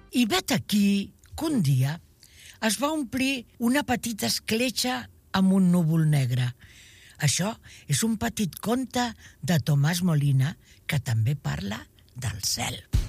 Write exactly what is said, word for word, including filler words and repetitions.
I vet aquí que un dia es va omplir una petita escletxa amb un núvol negre. Això és un petit conte de Tomàs Molina que també parla del cel.